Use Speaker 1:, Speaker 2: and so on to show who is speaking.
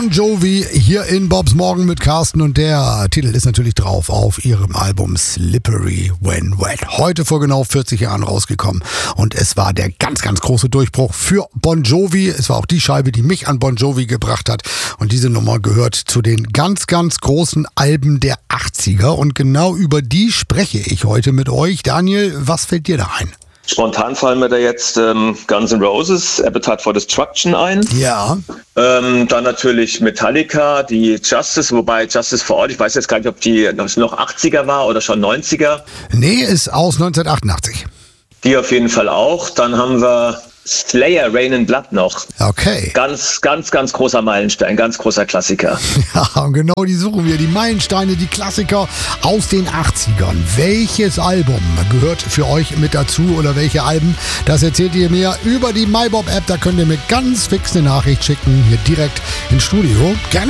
Speaker 1: Jovi hier in Bobs Morgen mit Carsten und der Titel ist natürlich drauf auf ihrem Album Slippery When Wet. Heute vor genau 40 Jahren rausgekommen und es war der ganz, ganz große Durchbruch für Bon Jovi. Es war auch die Scheibe, die mich an Bon Jovi gebracht hat und diese Nummer gehört zu den ganz, ganz großen Alben der 80er und genau über die spreche ich heute mit euch. Daniel, was fällt dir da ein?
Speaker 2: Spontan fallen mir da jetzt Guns N' Roses, Appetite for Destruction ein.
Speaker 1: Ja.
Speaker 2: Dann natürlich Metallica, die Justice, wobei Justice for All, ich weiß jetzt gar nicht, ob die noch 80er war oder schon 90er.
Speaker 1: Nee, ist aus 1988.
Speaker 2: Die auf jeden Fall auch. Dann haben wir Slayer, Rain in Blood noch.
Speaker 1: Okay.
Speaker 2: Ganz, ganz, ganz großer Meilenstein, ganz großer Klassiker.
Speaker 1: Ja, und genau die suchen wir, die Meilensteine, die Klassiker aus den 80ern. Welches Album gehört für euch mit dazu oder welche Alben? Das erzählt ihr mir über die MyBob-App. Da könnt ihr mir ganz fix eine Nachricht schicken, hier direkt ins Studio. Gerne